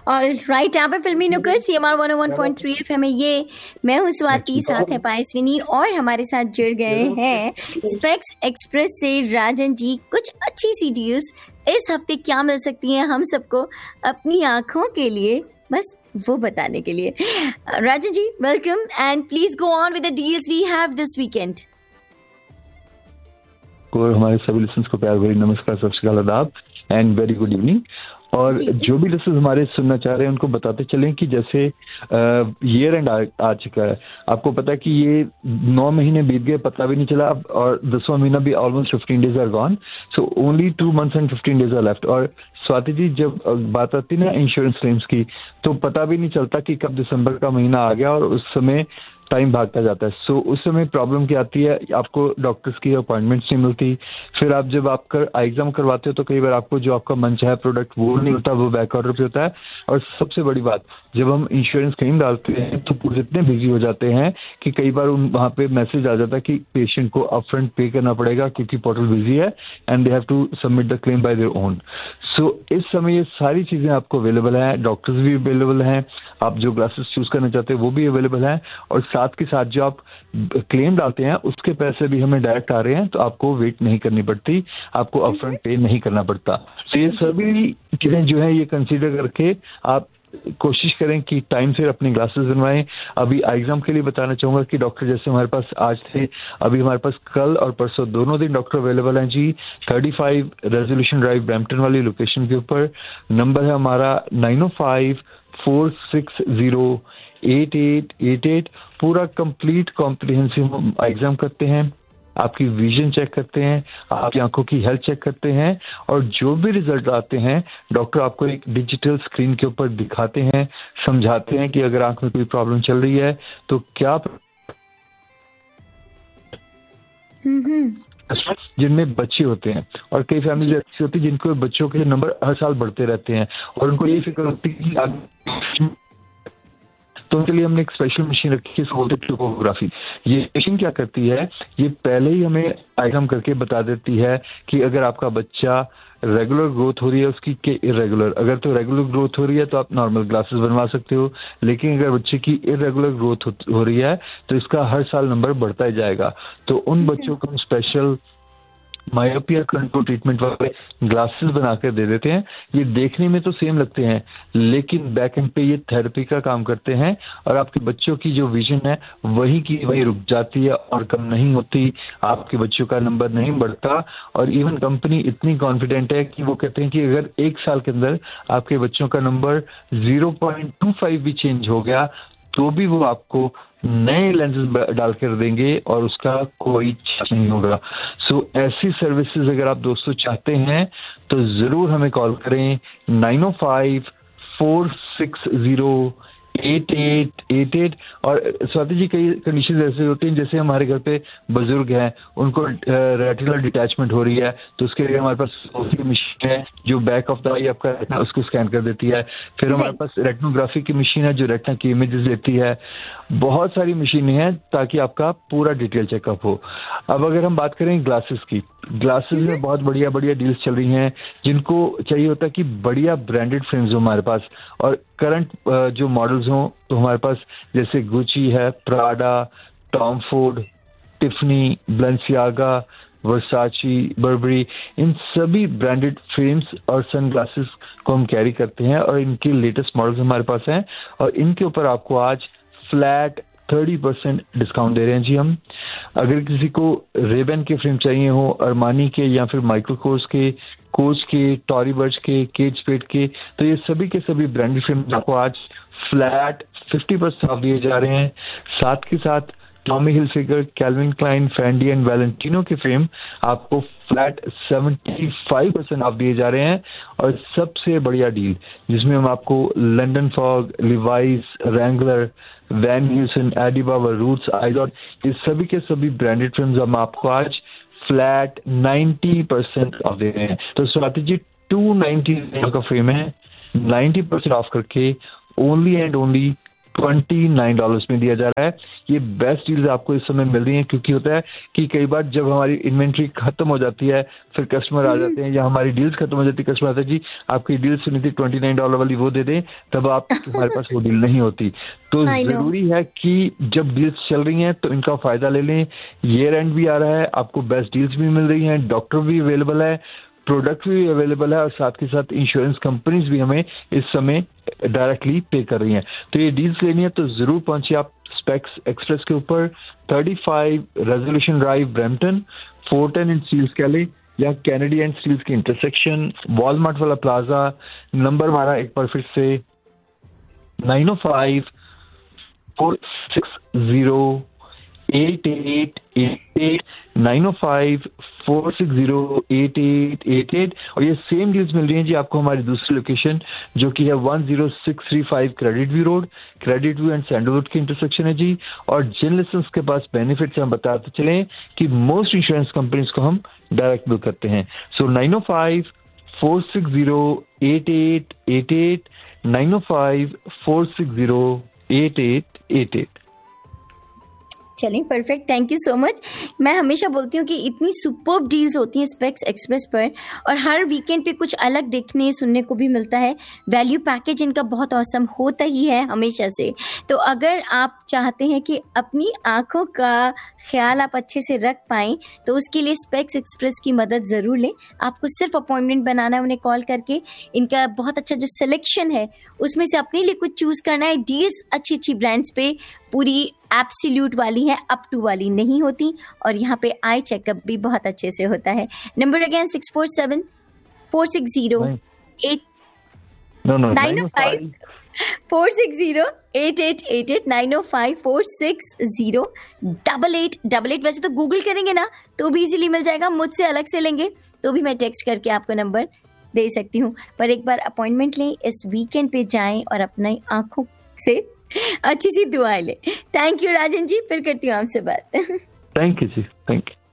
All right, यहाँ पे फिल्मी नुक्कड़ CMR 101.3 FM है ये। मैं हूँ स्वाति, साथ है पायस्विनी और हमारे साथ जुड़ गए हैं स्पेक्स एक्सप्रेस से राजन जी। कुछ अच्छी सी डील्स इस हफ्ते क्या मिल सकती हैं हम सबको अपनी आंखों के लिए, बस वो बताने के लिए। Rajan ji welcome and please go on with the deals we have this weekend. हमारे सभी लिसनर्स को प्यार भरी नमस्कार, सत श्री अकाल, आदाब एंड वेरी गुड इवनिंग। और जो भी लिसनर्स हमारे सुनना चाह रहे हैं उनको बताते चलें कि जैसे ईयर एंड आ चुका है। आपको पता है कि ये 9 महीने बीत गए, पता भी नहीं चला, और 10वां महीना भी almost 15 days are gone. So only 2 months and 15 days are left. और स्वाति जी, जब बात आती है ना इंश्योरेंस क्लेम्स की, तो पता भी नहीं चलता कि कब दिसंबर का महीना आ गया और उस समय टाइम भागता जाता है। सो उस समय प्रॉब्लम क्या आती है, आपको डॉक्टर्स की अपॉइंटमेंट्स नहीं मिलती। फिर आप जब आपका एग्जाम करवाते हो तो कई बार आपको जो आपका मन चाहे प्रोडक्ट वो नहीं होता, वो बैक ऑर्डर पे होता है। और सबसे बड़ी बात, जब हम इंश्योरेंस क्लेम डालते हैं तो पूरे इतने बिजी हो जाते हैं कि कई बार वहाँ पे मैसेज आ जाता है कि पेशेंट को अपफ्रंट पे करना पड़ेगा क्योंकि पोर्टल बिजी है and they have to submit the claim bye their own. सो इस समय ये सारी चीजें आपको अवेलेबल है, डॉक्टर्स भी अवेलेबल हैं, आप जो ग्लासेस चूज करना चाहते हैं वो भी अवेलेबल है, और साथ के साथ जो आप क्लेम डालते हैं उसके पैसे भी हमें डायरेक्ट आ रहे हैं, तो आपको वेट नहीं करनी पड़ती, आपको अपफ्रंट पे नहीं करना पड़ता। तो ये सभी चीजें जो है ये कंसीडर करके आप कोशिश करें कि टाइम से अपने ग्लासेस बनवाएं। अभी एग्जाम के लिए बताना चाहूंगा कि डॉक्टर जैसे हमारे पास आज थे, अभी हमारे पास कल और परसों दोनों दिन डॉक्टर अवेलेबल हैं जी। 35 रेजोल्यूशन ड्राइव ब्रैम्पटन वाली लोकेशन के ऊपर। नंबर है हमारा 905-460-8888। पूरा कंप्लीट कॉम्प्रिहेंसिव एग्जाम करते हैं, आपकी विजन चेक करते हैं, आपकी आंखों की हेल्थ चेक करते हैं, और जो भी रिजल्ट आते हैं डॉक्टर आपको एक डिजिटल स्क्रीन के ऊपर दिखाते हैं, समझाते हैं कि अगर आंख में कोई प्रॉब्लम चल रही है तो क्या जिनमें बच्चे होते हैं, और कई फैमिलीज ऐसी होती है जिनको बच्चों के नंबर हर साल बढ़ते रहते हैं और उनको यही फिक्र होती है कि तो उनके लिए हमने एक स्पेशल मशीन रखी है, टोपोग्राफी। ये मशीन क्या करती है, ये पहले ही हमें आइटम करके बता देती है कि अगर आपका बच्चा रेगुलर ग्रोथ हो रही है उसकी के इरेगुलर। अगर तो रेगुलर ग्रोथ हो रही है तो आप नॉर्मल ग्लासेस बनवा सकते हो, लेकिन अगर बच्चे की इरेगुलर ग्रोथ हो रही है तो इसका हर साल नंबर बढ़ता ही जाएगा। तो उन बच्चों को हम स्पेशल मायोपिया कंट्रोल ट्रीटमेंट वाले ग्लासेस बनाकर दे देते हैं। ये देखने में तो सेम लगते हैं, लेकिन बैक एंड पे ये थेरेपी का काम करते हैं, और आपके बच्चों की जो विजन है वही की वही रुक जाती है और कम नहीं होती, आपके बच्चों का नंबर नहीं बढ़ता। और इवन कंपनी इतनी कॉन्फिडेंट है कि वो कहते हैं कि अगर 1 साल के अंदर आपके बच्चों का नंबर 0.25 भी चेंज हो गया तो भी वो आपको नए लेंसेज डाल कर देंगे और उसका कोई चार्ज नहीं होगा। सो ऐसी सर्विसेज अगर आप दोस्तों चाहते हैं तो जरूर हमें कॉल करें 905-460-8888। और स्वाति जी, कई कंडीशन ऐसे होती हैं, जैसे हमारे घर पे बुजुर्ग हैं, उनको रेटिनल डिटैचमेंट हो रही है, तो उसके लिए हमारे पास मशीन है जो बैक ऑफ द आई आपका रेटिना उसको स्कैन कर देती है। फिर हमारे पास रेटिनोग्राफी की मशीन है जो रेटिना की इमेजेस लेती है। बहुत सारी मशीनें हैं ताकि आपका पूरा डिटेल चेकअप हो। अब अगर हम बात करें ग्लासेस की, ग्लासेस में बहुत बढ़िया बढ़िया डील्स चल रही हैं। जिनको चाहिए होता है कि बढ़िया ब्रांडेड फ्रेम्स हो हमारे पास, और करंट जो मॉडल्स हों, तो हमारे पास जैसे गुची है, प्राडा, टॉम फोर्ड, टिफनी, ब्लेंसियागा, वर्साची, बर्बरी, इन सभी ब्रांडेड फ्रेम्स और सनग्लासेस को हम कैरी करते हैं, और इनके लेटेस्ट मॉडल्स हमारे पास हैं, और इनके ऊपर आपको आज फ्लैट 30% डिस्काउंट दे रहे हैं जी हम। अगर किसी को रेबन के फ्रेम चाहिए हो, अरमानी के या फिर माइक्रो कोर्स के, कोच के, टॉरी बर्च के, केज स्पेड के, तो ये सभी के सभी ब्रांडेड फ्रेम आपको आज फ्लैट 50% ऑफ दिए जा रहे हैं। साथ के साथ Tommy Hilfiger, kelvin Kline, फैंडी and Valentino के फ्रेम आपको फ्लैट 75% ऑफ दिए जा रहे हैं। और सबसे बढ़िया डील जिसमें हम आपको London fog, Levi's, Wrangler, van Hewson, AD Babar, roots, आइजॉट, ये सभी के सभी ब्रांडेड फ्रेम्स हम आपको आज फ्लैट 90% ऑफ दे रहे हैं। तो स्वाति जी, 290 का फ्रेम है, 90% ऑफ करके ओनली एंड ओनली $29 में दिया जा रहा है। ये बेस्ट डील्स आपको इस समय मिल रही हैं, क्योंकि होता है कि कई बार जब हमारी इन्वेंट्री खत्म हो जाती है फिर कस्टमर आ जाते हैं, या हमारी डील्स खत्म हो जाती है, कस्टमर आता है जी आपकी डील सुनी थी $29 वाली, वो दे दें, तब आप हमारे पास वो डील नहीं होती। तो जरूरी है कि जब डील्स चल रही हैं तो इनका फायदा ले लें। ईयर एंड भी आ रहा है, आपको बेस्ट डील्स भी मिल रही हैं, डॉक्टर भी अवेलेबल है, प्रोडक्ट भी अवेलेबल है, और साथ के साथ इंश्योरेंस कंपनीज भी हमें इस समय डायरेक्टली पे कर रही हैं। तो ये डील्स लेनी है तो जरूर पहुंचिए आप स्पेक्स एक्सप्रेस के ऊपर, 35 रेजोल्यूशन ड्राइव ब्रैम्पटन, 410 इन स्टील्स कैले या कैनेडी एंड स्टील्स की इंटरसेक्शन, वॉलमार्ट वाला प्लाजा। नंबर हमारा एक बार फिर से 905-460-8888, 905-460-8888। और ये सेम डील्स मिल रही हैं जी आपको हमारी दूसरी लोकेशन जो कि है 10635 credit view road, credit view and sandalwood की इंटरसेक्शन है जी। और जिन लिसनर्स के पास बेनिफिट्स हम बताते चलें कि मोस्ट इंश्योरेंस कंपनीज को हम डायरेक्ट बिल करते हैं। सो 905-460-8888, 905-460-8888। चलिए perfect, thank you so much. मैं हमेशा बोलती हूँ कि इतनी सुपर्ब डील्स होती हैं स्पेक्स एक्सप्रेस पर, और हर वीकेंड पे कुछ अलग देखने सुनने को भी मिलता है। वैल्यू पैकेज इनका बहुत औसम होता ही है हमेशा से। तो अगर आप चाहते हैं कि अपनी आंखों का ख्याल आप अच्छे से रख पाएँ तो उसके लिए स्पेक्स एक्सप्रेस की मदद ज़रूर लें। आपको सिर्फ अपॉइंटमेंट बनाना है, उन्हें कॉल करके इनका बहुत अच्छा जो सिलेक्शन है उसमें से अपने लिए कुछ चूज़ करना है। डील्स अच्छी अच्छी ब्रांड्स पे पूरी एब्सोल्यूट वाली है, अप टू वाली नहीं होती, और यहाँ पे आई चेकअप भी बहुत अच्छे से होता है। Number again 647-460-8 905-460-8888, 905-460-8888। वैसे तो गूगल करेंगे ना तो भी इजीली मिल जाएगा, मुझसे अलग से लेंगे तो भी मैं टेक्स्ट करके आपको नंबर दे सकती हूँ। पर एक बार अपॉइंटमेंट लें, इस वीकेंड पे जाएं और अपनी आंखों से अच्छी सी दुआएं लें। थैंक यू राजन जी, फिर करती हूँ आपसे बात। Thank you ji, thank you.